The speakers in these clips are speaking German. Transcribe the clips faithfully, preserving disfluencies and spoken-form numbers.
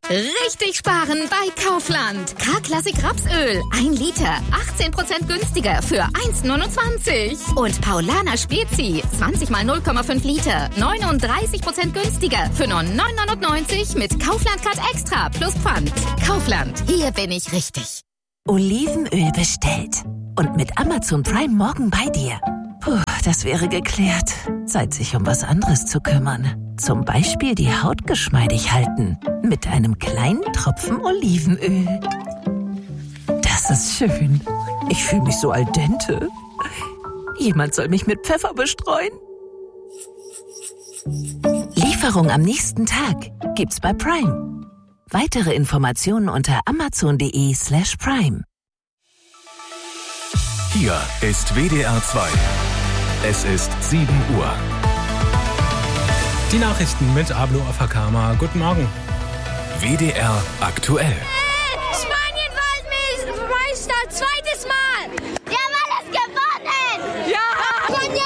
Richtig sparen bei Kaufland. K-Klassik Rapsöl. ein Liter. achtzehn Prozent günstiger für eins Komma neunundzwanzig. Und Paulaner Spezi. zwanzig mal null Komma fünf Liter. neununddreißig Prozent günstiger für nur neun neunundneunzig mit Kaufland Card Extra plus Pfand. Kaufland. Hier bin ich richtig. Olivenöl bestellt. Und mit Amazon Prime morgen bei dir. Puh, das wäre geklärt. Zeit, sich um was anderes zu kümmern. Zum Beispiel die Haut geschmeidig halten. Mit einem kleinen Tropfen Olivenöl. Das ist schön. Ich fühle mich so al dente. Jemand soll mich mit Pfeffer bestreuen. Lieferung am nächsten Tag gibt's bei Prime. Weitere Informationen unter amazon.de slash prime. Hier ist W D R zwei. Es ist sieben Uhr. Die Nachrichten mit Ablo Afakama. Guten Morgen. W D R aktuell. Spanien Weltmeister, zweites Mal. Wir haben alles gewonnen. Ja. Ja.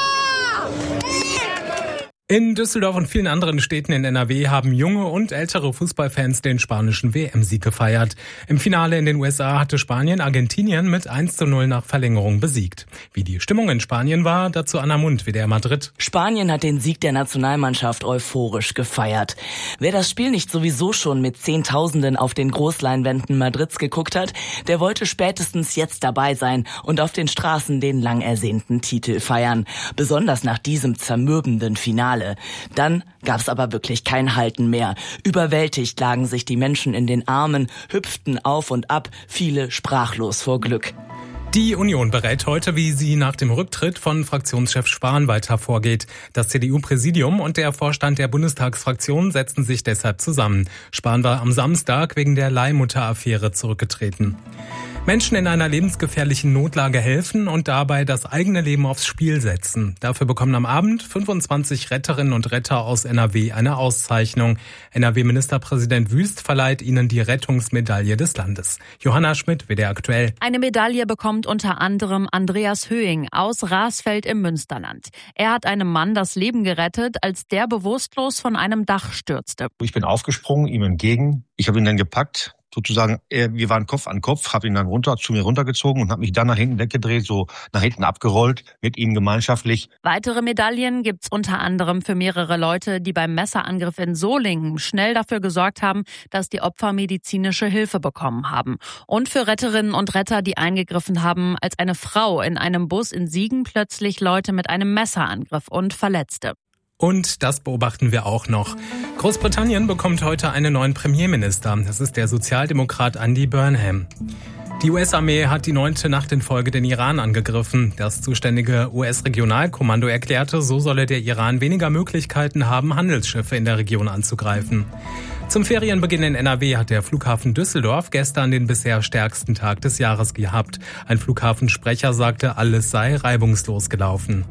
In Düsseldorf und vielen anderen Städten in N R W haben junge und ältere Fußballfans den spanischen W M-Sieg gefeiert. Im Finale in den U S A hatte Spanien Argentinien mit eins zu null nach Verlängerung besiegt. Wie die Stimmung in Spanien war, dazu Anna Mund, W D R Madrid. Spanien hat den Sieg der Nationalmannschaft euphorisch gefeiert. Wer das Spiel nicht sowieso schon mit Zehntausenden auf den Großleinwänden Madrids geguckt hat, der wollte spätestens jetzt dabei sein und auf den Straßen den lang ersehnten Titel feiern. Besonders nach diesem zermürbenden Finale. Dann gab's aber wirklich kein Halten mehr. Überwältigt lagen sich die Menschen in den Armen, hüpften auf und ab, viele sprachlos vor Glück. Die Union berät heute, wie sie nach dem Rücktritt von Fraktionschef Spahn weiter vorgeht. Das C D U-Präsidium und der Vorstand der Bundestagsfraktion setzen sich deshalb zusammen. Spahn war am Samstag wegen der Leihmutter-Affäre zurückgetreten. Menschen in einer lebensgefährlichen Notlage helfen und dabei das eigene Leben aufs Spiel setzen. Dafür bekommen am Abend fünfundzwanzig Retterinnen und Retter aus N R W eine Auszeichnung. N R W-Ministerpräsident Wüst verleiht ihnen die Rettungsmedaille des Landes. Johanna Schmidt, W D R aktuell. Eine Medaille bekommt unter anderem Andreas Höhing aus Rasfeld im Münsterland. Er hat einem Mann das Leben gerettet, als der bewusstlos von einem Dach stürzte. Ich bin aufgesprungen, ihm entgegen. Ich habe ihn dann gepackt. Sozusagen, wir waren Kopf an Kopf, habe ihn dann runter zu mir runtergezogen und habe mich dann nach hinten weggedreht, so nach hinten abgerollt, mit ihm gemeinschaftlich. Weitere Medaillen gibt's unter anderem für mehrere Leute, die beim Messerangriff in Solingen schnell dafür gesorgt haben, dass die Opfer medizinische Hilfe bekommen haben. Und für Retterinnen und Retter, die eingegriffen haben, als eine Frau in einem Bus in Siegen plötzlich Leute mit einem Messer angriff und verletzte. Und das beobachten wir auch noch. Großbritannien bekommt heute einen neuen Premierminister. Das ist der Sozialdemokrat Andy Burnham. Die U S-Armee hat die neunte Nacht in Folge den Iran angegriffen. Das zuständige U S-Regionalkommando erklärte, so solle der Iran weniger Möglichkeiten haben, Handelsschiffe in der Region anzugreifen. Zum Ferienbeginn in N R W hat der Flughafen Düsseldorf gestern den bisher stärksten Tag des Jahres gehabt. Ein Flughafensprecher sagte, alles sei reibungslos gelaufen.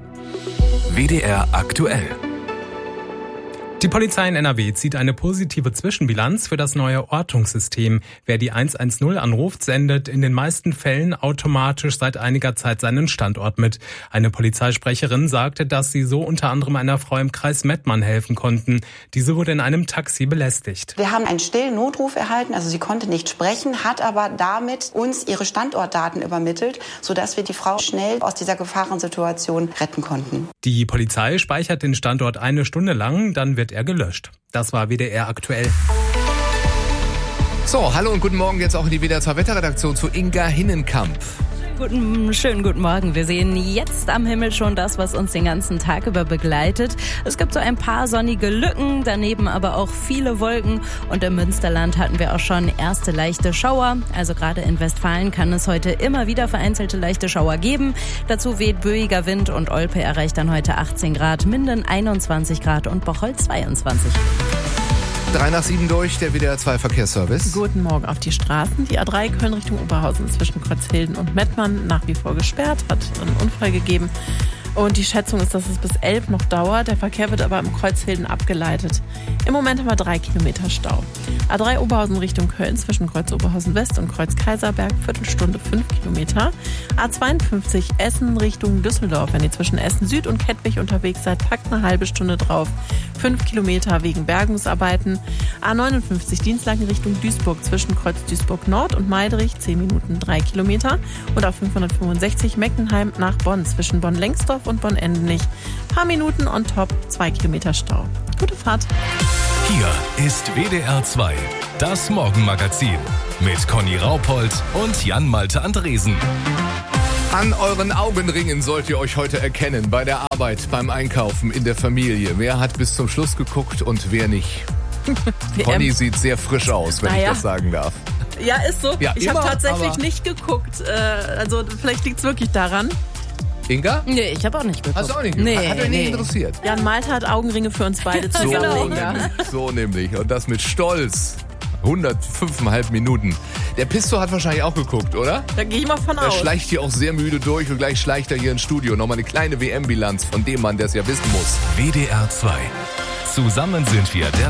W D R aktuell. Die Polizei in N R W zieht eine positive Zwischenbilanz für das neue Ortungssystem. Wer die eins eins null anruft, sendet in den meisten Fällen automatisch seit einiger Zeit seinen Standort mit. Eine Polizeisprecherin sagte, dass sie so unter anderem einer Frau im Kreis Mettmann helfen konnten. Diese wurde in einem Taxi belästigt. Wir haben einen stillen Notruf erhalten, also sie konnte nicht sprechen, hat aber damit uns ihre Standortdaten übermittelt, sodass wir die Frau schnell aus dieser Gefahrensituation retten konnten. Die Polizei speichert den Standort eine Stunde lang, dann wird er gelöscht. Das war W D R aktuell. So, hallo und guten Morgen jetzt auch in die W D R zwei Wetterredaktion zu Inga Hinnenkamp. Guten, schönen guten Morgen. Wir sehen jetzt am Himmel schon das, was uns den ganzen Tag über begleitet. Es gibt so ein paar sonnige Lücken, daneben aber auch viele Wolken. Und im Münsterland hatten wir auch schon erste leichte Schauer. Also gerade in Westfalen kann es heute immer wieder vereinzelte leichte Schauer geben. Dazu weht böiger Wind und Olpe erreicht dann heute achtzehn Grad, Minden einundzwanzig Grad und Bocholt zweiundzwanzig. Drei nach sieben durch, der W D R zwei Verkehrsservice. Guten Morgen auf die Straßen. Die A drei Köln Richtung Oberhausen zwischen Kreuzhilden und Mettmann nach wie vor gesperrt, hat einen Unfall gegeben. Und die Schätzung ist, dass es bis elf noch dauert. Der Verkehr wird aber im Kreuzhilden abgeleitet. Im Moment haben wir drei Kilometer Stau. A drei Oberhausen Richtung Köln zwischen Kreuz Oberhausen West und Kreuz Kaiserberg, Viertelstunde fünf Kilometer. A zweiundfünfzig Essen Richtung Düsseldorf. Wenn ihr zwischen Essen Süd und Kettwig unterwegs seid, packt eine halbe Stunde drauf. fünf Kilometer wegen Bergungsarbeiten. A neunundfünfzig Dienstlaken Richtung Duisburg zwischen Kreuz Duisburg Nord und Meidrich, zehn Minuten, drei Kilometer. Und A fünfhundertfünfundsechzig Meckenheim nach Bonn zwischen Bonn-Lengsdorf und Bonn-Endenich. Paar Minuten on top, zwei Kilometer Stau. Gute Fahrt. Hier ist W D R zwei, das Morgenmagazin mit Conny Raupold und Jan-Malte Andresen. An euren Augenringen sollt ihr euch heute erkennen. Bei der Arbeit, beim Einkaufen, in der Familie. Wer hat bis zum Schluss geguckt und wer nicht? Conny sieht sehr frisch aus, wenn naja. ich das sagen darf. Ja, ist so. Ja, ich habe tatsächlich nicht geguckt. Also vielleicht liegt es wirklich daran. Inga? Nee, ich habe auch nicht geguckt. Hast du auch nicht geguckt? Nee, hat euch nee. nicht interessiert? Jan Malte hat Augenringe für uns beide so, zugelegt. nämlich, so nämlich. Und das mit Stolz. hundertfünf Komma fünf Minuten. Der Pisto hat wahrscheinlich auch geguckt, oder? Da gehe ich mal von er aus. Er schleicht hier auch sehr müde durch und gleich schleicht er hier ins Studio. Nochmal eine kleine W M-Bilanz von dem Mann, der es ja wissen muss. W D R zwei. Zusammen sind wir der